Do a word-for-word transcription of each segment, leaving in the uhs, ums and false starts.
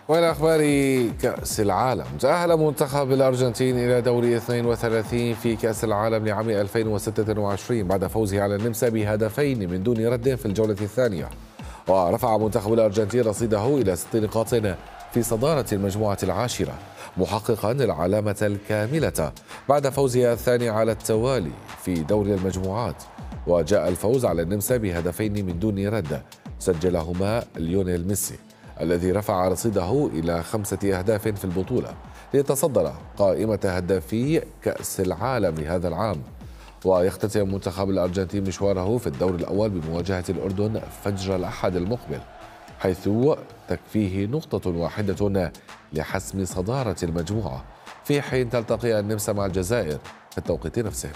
وإلى أخبار كأس العالم. تأهل منتخب الأرجنتين إلى دور اثنين وثلاثين في كأس العالم لعام ألفين وستة وعشرين بعد فوزه على النمسا بهدفين من دون رد في الجولة الثانية، ورفع منتخب الأرجنتين رصيده إلى ست نقاط في صدارة المجموعة العاشرة، محققا العلامة الكاملة بعد فوزها الثاني على التوالي في دور المجموعات. وجاء الفوز على النمسا بهدفين من دون رد سجلهما ليونيل ميسي الذي رفع رصيده إلى خمسة أهداف في البطولة ليتصدر قائمة هدافي كأس العالم لهذا العام. ويختتم منتخب الأرجنتين مشواره في الدور الأول بمواجهة الأردن فجر الأحد المقبل، حيث تكفيه نقطة واحدة لحسم صدارة المجموعة، في حين تلتقي النمسا مع الجزائر في التوقيت نفسه.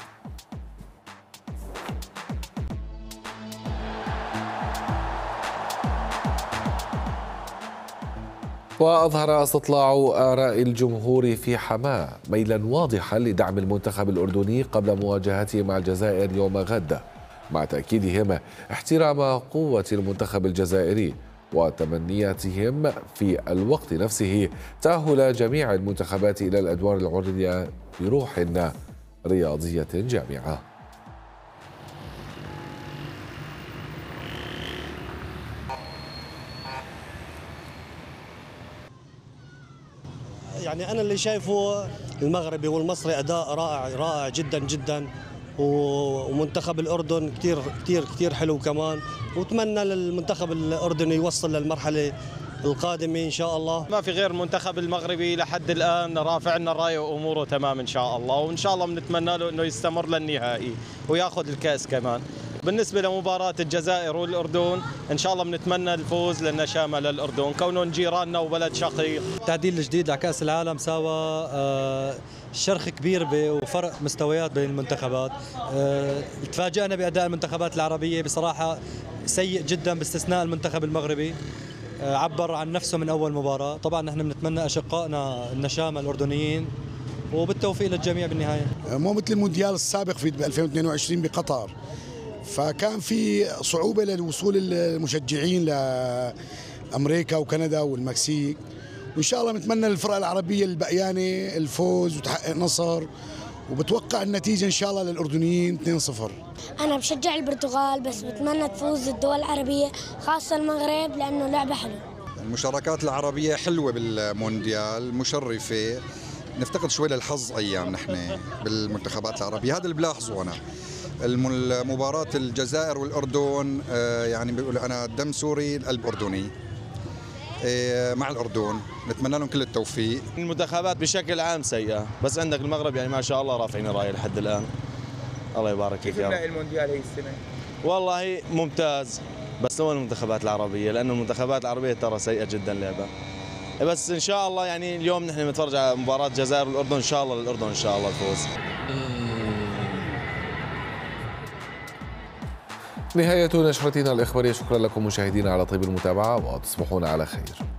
وأظهر استطلاع آراء الجمهور في حماة ميلا واضحا لدعم المنتخب الأردني قبل مواجهته مع الجزائر يوم غد، مع تأكيدهم احترام قوة المنتخب الجزائري وتمنياتهم في الوقت نفسه تأهل جميع المنتخبات إلى الأدوار العليا بروح رياضية جامعة. يعني أنا اللي شايفه المغربي والمصري أداء رائع رائع جدا جدا، ومنتخب الأردن كثير كثير كثير حلو كمان، وأتمنى للمنتخب الأردني يوصل للمرحلة القادمة إن شاء الله. ما في غير المنتخب المغربي لحد الآن رافع لنا الراية وأموره تمام إن شاء الله، وإن شاء الله بنتمنى له إنه يستمر للنهائي وياخذ الكأس كمان. بالنسبة لمباراة الجزائر والأردن إن شاء الله بنتمنى الفوز لأن شامل الأردن كونهم جيراننا وبلد شقيق. التعديل الجديد لكأس العالم ساوى شرخ كبير وفرق مستويات بين المنتخبات. تفاجأنا بأداء المنتخبات العربية بصراحة سيء جدا باستثناء المنتخب المغربي، عبر عن نفسه من أول مباراة. طبعا نحن بنتمنى أشقائنا النشامة الأردنيين وبالتوفيق للجميع بالنهاية. مو مثل المونديال السابق في ألفين واثنين وعشرين بقطر، فكان في صعوبة للوصول المشجعين لأمريكا وكندا والمكسيك، وإن شاء الله نتمنى للفرق العربية البقيانة الفوز وتحقق نصر، وبتوقع النتيجة إن شاء الله للأردنيين اثنين صفر. أنا بشجع البرتغال بس بتمنى تفوز الدول العربية خاصة المغرب لأنه لعبة حلوة. المشاركات العربية حلوة بالمونديال، مشرفة. نفتقد شوي للحظ أيام نحن بالمنتخبات العربية، هذا اللي بلاحظه أنا. المباراة الجزائر والأردن يعني بيقول أنا دم سوري القلب أردني مع الأردن، نتمنى لهم كل التوفيق. المنتخبات بشكل عام سيئة، بس عندك المغرب يعني ما شاء الله رافعين الراية لحد الآن، الله يبارك فيك يا رب. المونديال هي السنة والله ممتاز، بس هو المنتخبات العربية لأنه المنتخبات العربية ترى سيئة جدا لعبة، بس إن شاء الله يعني اليوم نحن بنتفرج على مباراة الجزائر والأردن، إن شاء الله للأردن إن شاء الله الفوز. نهاية نشرتنا الإخبارية، شكرا لكم مشاهدينا على طيب المتابعة وتصبحون على خير.